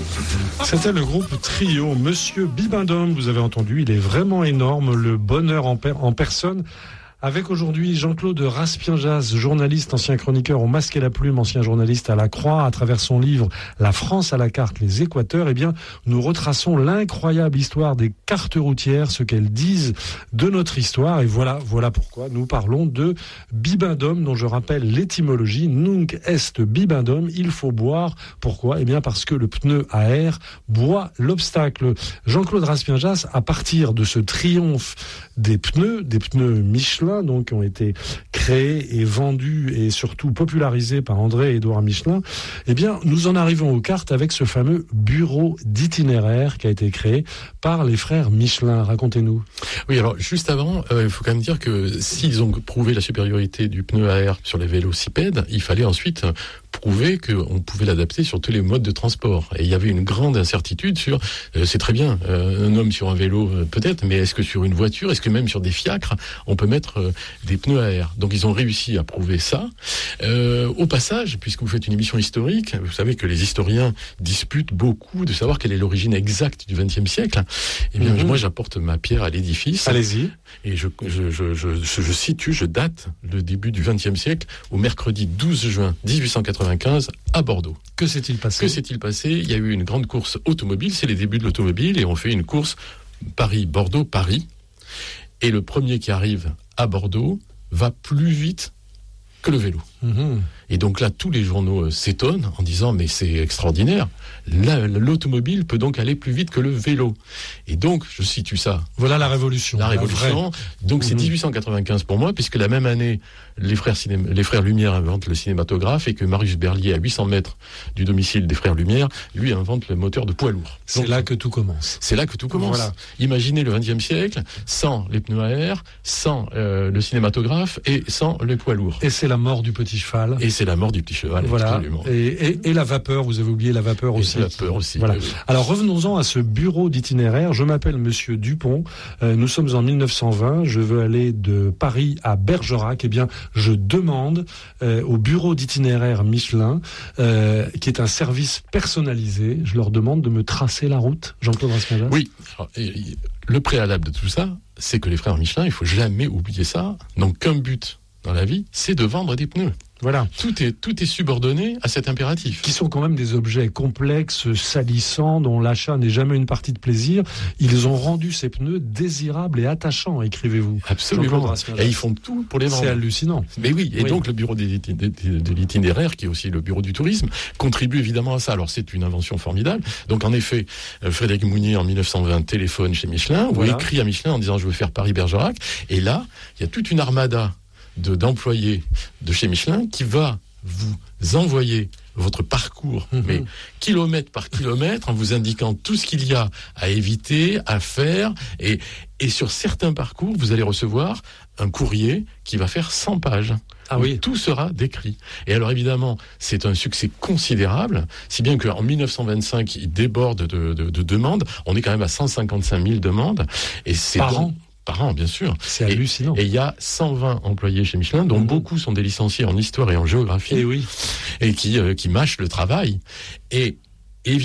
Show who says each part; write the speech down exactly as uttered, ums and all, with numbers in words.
Speaker 1: C'était le groupe Trio. Monsieur Bibendum, vous avez entendu, il est vraiment énorme, le bonheur en, per- en personne. Avec aujourd'hui Jean-Claude Raspienjas, journaliste, ancien chroniqueur au Masque et la Plume, ancien journaliste à la Croix, à travers son livre La France à la carte, les Équateurs, eh bien, nous retraçons l'incroyable histoire des cartes routières, ce qu'elles disent de notre histoire. Et voilà, voilà pourquoi nous parlons de Bibendum, dont je rappelle l'étymologie, nunc est bibendum, il faut boire. Pourquoi? Eh bien, parce que le pneu à air boit l'obstacle. Jean-Claude Raspienjas, à partir de ce triomphe des pneus, des pneus Michelin, donc, qui ont été créés et vendus et surtout popularisés par André-Édouard Michelin, eh bien, nous en arrivons aux cartes avec ce fameux bureau d'itinéraire qui a été créé par les frères Michelin. Racontez-nous.
Speaker 2: Oui, alors, juste avant, euh, il faut quand même dire que s'ils ont prouvé la supériorité du pneu à air sur les vélocipèdes, il fallait ensuite prouver qu'on pouvait l'adapter sur tous les modes de transport. Et il y avait une grande incertitude sur, euh, c'est très bien, euh, un homme sur un vélo euh, peut-être, mais est-ce que sur une voiture, est-ce que même sur des fiacres, on peut mettre euh, des pneus à air? Donc ils ont réussi à prouver ça. Euh, au passage, puisque vous faites une émission historique, vous savez que les historiens disputent beaucoup de savoir quelle est l'origine exacte du vingtième siècle. Eh bien, mm-hmm. moi, j'apporte ma pierre à l'édifice.
Speaker 1: Allez-y.
Speaker 2: Et je, je, je, je, je, je situe, je date le début du vingtième siècle au mercredi douze juin dix-huit cent quatre-vingt-quinze à Bordeaux.
Speaker 1: Que s'est-il passé?
Speaker 2: Que s'est-il passé? Il y a eu une grande course automobile, c'est les débuts de l'automobile, et on fait une course Paris-Bordeaux-Paris. Et le premier qui arrive à Bordeaux va plus vite que le vélo. Mmh. Et donc là, tous les journaux euh, s'étonnent en disant « mais c'est extraordinaire, là, l'automobile peut donc aller plus vite que le vélo ». Et donc, je situe ça.
Speaker 1: Voilà la révolution.
Speaker 2: La révolution. La donc mmh. c'est dix-huit cent quatre-vingt-quinze pour moi, puisque la même année, les frères, cinéma, les frères Lumière inventent le cinématographe et que Marius Berlier, à huit cents mètres du domicile des frères Lumière, lui invente le moteur de poids lourd.
Speaker 1: C'est
Speaker 2: donc,
Speaker 1: là que tout commence.
Speaker 2: C'est là que tout commence. Voilà. Imaginez le vingtième siècle sans les pneus à air, sans euh, le cinématographe et sans le poids lourd.
Speaker 1: Et c'est la mort du petit cheval.
Speaker 2: Et c'est la mort du petit cheval,
Speaker 1: voilà.
Speaker 2: absolument.
Speaker 1: Et, et, et la vapeur, vous avez oublié la vapeur
Speaker 2: et
Speaker 1: aussi.
Speaker 2: La vapeur aussi.
Speaker 1: Voilà.
Speaker 2: Oui.
Speaker 1: Alors revenons-en à ce bureau d'itinéraire. Je m'appelle Monsieur Dupont. Euh, nous sommes en mille neuf cent vingt. Je veux aller de Paris à Bergerac. Eh bien, je demande euh, au bureau d'itinéraire Michelin, euh, qui est un service personnalisé, je leur demande de me tracer la route. Jean-Claude Raspienjas.
Speaker 2: Oui. Alors, et, et, le préalable de tout ça, c'est que les frères Michelin, il faut jamais oublier ça, n'ont qu'un but dans la vie, c'est de vendre des pneus.
Speaker 1: Voilà.
Speaker 2: Tout est, tout est subordonné à cet impératif.
Speaker 1: Qui sont quand même des objets complexes, salissants, dont l'achat n'est jamais une partie de plaisir. Ils ont rendu ces pneus désirables et attachants, écrivez-vous.
Speaker 2: Absolument. Et ils font tout pour les vendre.
Speaker 1: C'est hallucinant.
Speaker 2: Mais oui, et
Speaker 1: oui.
Speaker 2: donc le bureau de l'itinéraire, qui est aussi le bureau du tourisme, contribue évidemment à ça. Alors c'est une invention formidable. Donc en effet, Frédéric Mounier, en mille neuf cent vingt, téléphone chez Michelin, voilà. ou écrit à Michelin en disant « je veux faire Paris-Bergerac ». Et là, il y a toute une armada De, d'employés de chez Michelin qui va vous envoyer votre parcours, mmh. mais kilomètre par kilomètre, en vous indiquant tout ce qu'il y a à éviter, à faire. Et, et sur certains parcours, vous allez recevoir un courrier qui va faire cent pages.
Speaker 1: Ah oui.
Speaker 2: Tout sera décrit. Et alors évidemment, c'est un succès considérable, si bien qu'en mille neuf cent vingt-cinq, il déborde de, de, de demandes. On est quand même à cent cinquante-cinq mille demandes. Et c'est
Speaker 1: par
Speaker 2: donc,
Speaker 1: an.
Speaker 2: Par an, bien sûr.
Speaker 1: C'est hallucinant.
Speaker 2: Et il y a cent vingt employés chez Michelin, dont mmh. beaucoup sont des licenciés en histoire et en géographie,
Speaker 1: et, oui.
Speaker 2: et qui, euh, qui mâchent le travail. Et